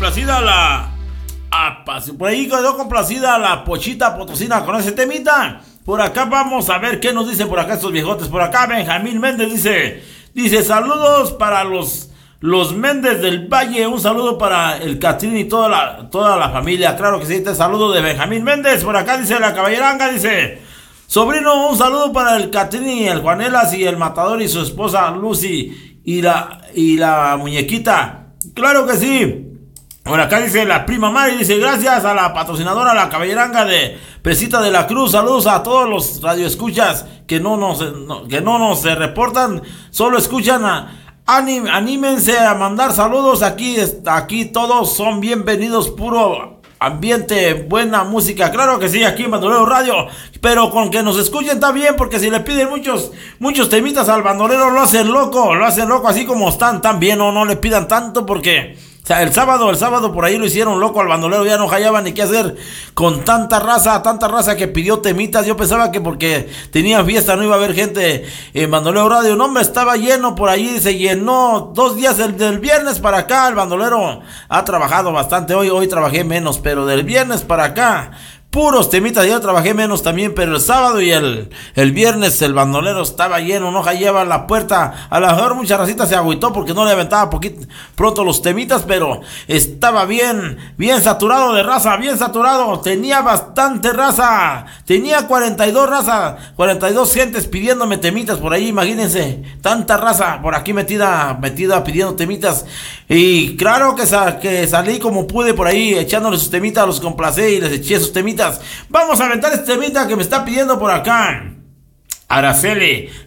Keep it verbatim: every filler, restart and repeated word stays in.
complacida la... Ah, por ahí quedó complacida la Pochita Potosina con ese temita. Por acá vamos a ver qué nos dicen por acá estos viejotes. Por acá Benjamín Méndez dice, dice saludos para los, los Méndez del Valle. Un saludo para el Catrín y toda la, toda la familia. Claro que sí, este saludo de Benjamín Méndez. Por acá dice la Caballeranga, dice, sobrino, un saludo para el Catrín y el Juanelas y el Matador y su esposa Lucy y la, y la muñequita. Claro que sí. Por acá dice la prima Mari, dice gracias a la patrocinadora, la Caballeranga de Presita de la Cruz. Saludos a todos los radioescuchas que no nos, no, que no nos eh, reportan, solo escuchan a... Anim, anímense a mandar saludos, aquí, aquí todos son bienvenidos, puro ambiente, buena música, claro que sí, aquí en Bandolero Radio, pero con que nos escuchen está bien, porque si le piden muchos, muchos temitas al bandolero lo hacen loco, lo hacen loco así como están, tan bien, o no le pidan tanto porque... O sea, el sábado, el sábado por ahí lo hicieron loco al bandolero, ya no hallaban ni qué hacer con tanta raza, tanta raza que pidió temitas. Yo pensaba que porque tenía fiesta no iba a haber gente en Bandolero Radio. No, hombre, estaba lleno por ahí, se llenó dos días del, del viernes para acá. El bandolero ha trabajado bastante, hoy, hoy trabajé menos, pero del viernes para acá, puros temitas. Yo trabajé menos también, pero el sábado y el, el viernes el bandolero estaba lleno, no hallaba la puerta. A lo mejor mucha racita se agüitó porque no le aventaba poquito pronto los temitas, pero estaba bien, bien saturado de raza, bien saturado. Tenía bastante raza, tenía cuarenta y dos raza, cuarenta y dos gentes pidiéndome temitas por ahí, imagínense, tanta raza por aquí metida, metida pidiendo temitas. Y claro que, sa que salí como pude por ahí echándole sus temitas, los complacé y les eché sus temitas. Vamos a aventar este temita que me está pidiendo por acá Araceli,